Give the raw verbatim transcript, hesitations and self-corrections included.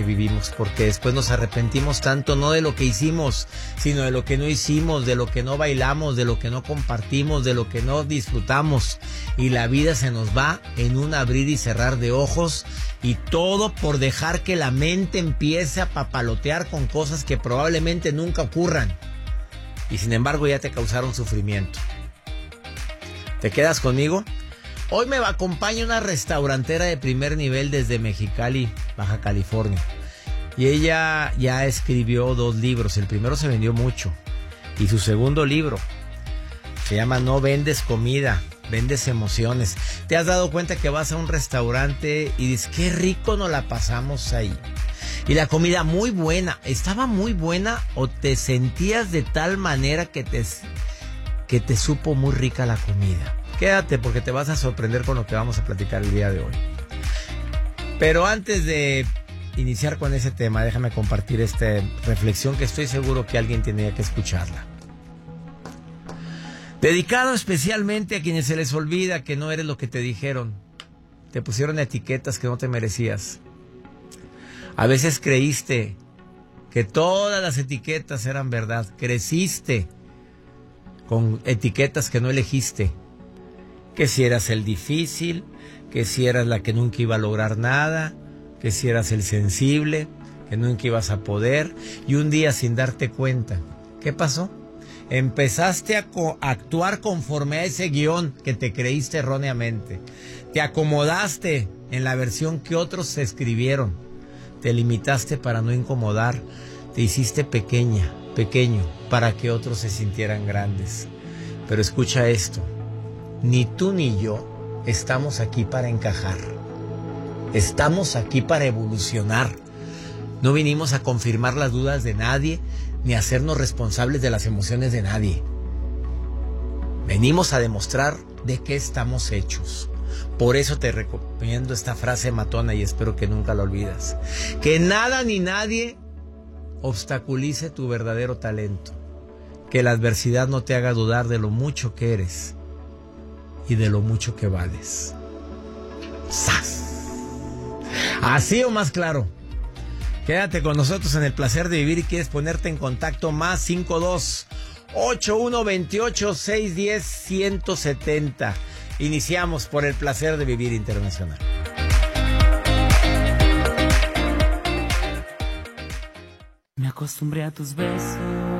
vivimos, porque después nos arrepentimos tanto, no de lo que hicimos, sino de lo que no hicimos, de lo que no bailamos, de lo que no compartimos, de lo que no disfrutamos, y la vida se nos va en un abrir y cerrar de ojos, y todo por dejar que la mente empiece a papalotear con cosas que probablemente nunca ocurran, y sin embargo ya te causaron sufrimiento. ¿Te quedas conmigo? Hoy me acompaña una restaurantera de primer nivel desde Mexicali, Baja California. Y ella ya escribió dos libros. El primero se vendió mucho. Y su segundo libro se llama No vendes comida, vendes emociones. ¿Te has dado cuenta que vas a un restaurante y dices, qué rico nos la pasamos ahí? Y la comida muy buena. ¿Estaba muy buena o te sentías de tal manera que te, que te supo muy rica la comida? Quédate porque te vas a sorprender con lo que vamos a platicar el día de hoy. Pero antes de iniciar con ese tema, déjame compartir esta reflexión que estoy seguro que alguien tenía que escucharla. Dedicado especialmente a quienes se les olvida que no eres lo que te dijeron. Te pusieron etiquetas que no te merecías. A veces creíste que todas las etiquetas eran verdad. Creciste con etiquetas que no elegiste. Que si eras el difícil, que si eras la que nunca iba a lograr nada, que si eras el sensible, que nunca ibas a poder, y un día sin darte cuenta, ¿qué pasó? Empezaste a co- a actuar conforme a ese guión que te creíste erróneamente. Te acomodaste en la versión que otros escribieron. Te limitaste para no incomodar. Te hiciste pequeña, pequeño, para que otros se sintieran grandes. Pero escucha esto. Ni tú ni yo estamos aquí para encajar. Estamos aquí para evolucionar. No vinimos a confirmar las dudas de nadie, ni a hacernos responsables de las emociones de nadie. Venimos a demostrar de qué estamos hechos. Por eso te recomiendo esta frase matona y espero que nunca la olvides. Que nada ni nadie obstaculice tu verdadero talento. Que la adversidad no te haga dudar de lo mucho que eres y de lo mucho que vales. ¡Sas! Así o más claro. Quédate con nosotros en el placer de vivir y quieres ponerte en contacto más cinco dos ocho uno dos ocho seis uno cero uno siete cero. Iniciamos por el placer de vivir internacional. Me acostumbré a tus besos